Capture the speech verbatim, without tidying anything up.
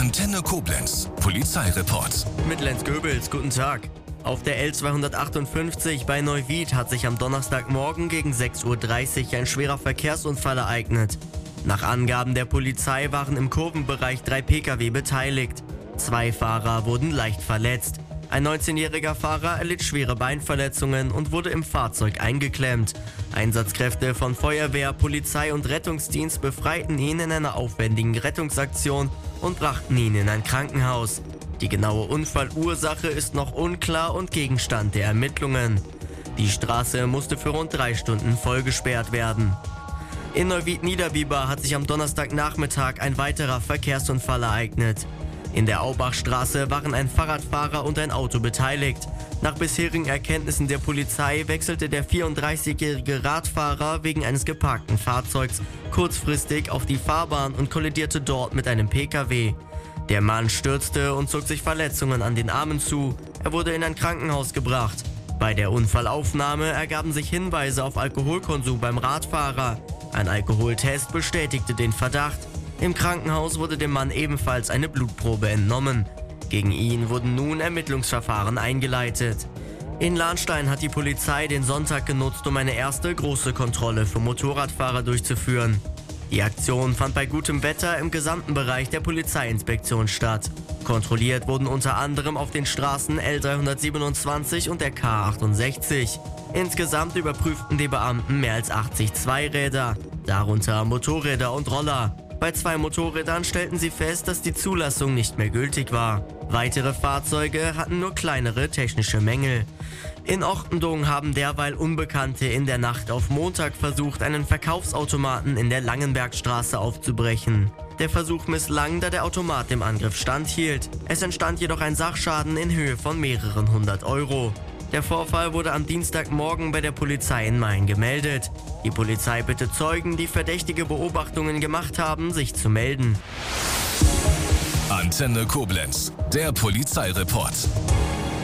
Antenne Koblenz, Polizeireport. Mit Lenz Goebels, guten Tag. Auf der L zweihundertachtundfünfzig bei Neuwied hat sich am Donnerstagmorgen gegen sechs Uhr dreißig ein schwerer Verkehrsunfall ereignet. Nach Angaben der Polizei waren im Kurvenbereich drei Pkw beteiligt. Zwei Fahrer wurden leicht verletzt. Ein neunzehnjähriger Fahrer erlitt schwere Beinverletzungen und wurde im Fahrzeug eingeklemmt. Einsatzkräfte von Feuerwehr, Polizei und Rettungsdienst befreiten ihn in einer aufwendigen Rettungsaktion und brachten ihn in ein Krankenhaus. Die genaue Unfallursache ist noch unklar und Gegenstand der Ermittlungen. Die Straße musste für rund drei Stunden vollgesperrt werden. In Neuwied-Niederbiber hat sich am Donnerstagnachmittag ein weiterer Verkehrsunfall ereignet. In der Aubachstraße waren ein Fahrradfahrer und ein Auto beteiligt. Nach bisherigen Erkenntnissen der Polizei wechselte der vierunddreißigjährige Radfahrer wegen eines geparkten Fahrzeugs kurzfristig auf die Fahrbahn und kollidierte dort mit einem Pkw. Der Mann stürzte und zog sich Verletzungen an den Armen zu. Er wurde in ein Krankenhaus gebracht. Bei der Unfallaufnahme ergaben sich Hinweise auf Alkoholkonsum beim Radfahrer. Ein Alkoholtest bestätigte den Verdacht. Im Krankenhaus wurde dem Mann ebenfalls eine Blutprobe entnommen. Gegen ihn wurden nun Ermittlungsverfahren eingeleitet. In Lahnstein hat die Polizei den Sonntag genutzt, um eine erste große Kontrolle für Motorradfahrer durchzuführen. Die Aktion fand bei gutem Wetter im gesamten Bereich der Polizeiinspektion statt. Kontrolliert wurden unter anderem auf den Straßen L dreihundertsiebenundzwanzig und der K achtundsechzig. Insgesamt überprüften die Beamten mehr als achtzig Zweiräder, darunter Motorräder und Roller. Bei zwei Motorrädern stellten sie fest, dass die Zulassung nicht mehr gültig war. Weitere Fahrzeuge hatten nur kleinere technische Mängel. In Ochtendung haben derweil Unbekannte in der Nacht auf Montag versucht, einen Verkaufsautomaten in der Langenbergstraße aufzubrechen. Der Versuch misslang, da der Automat dem Angriff standhielt. Es entstand jedoch ein Sachschaden in Höhe von mehreren hundert Euro. Der Vorfall wurde am Dienstagmorgen bei der Polizei in Main gemeldet. Die Polizei bittet Zeugen, die verdächtige Beobachtungen gemacht haben, sich zu melden. Antenne Koblenz, der Polizeireport.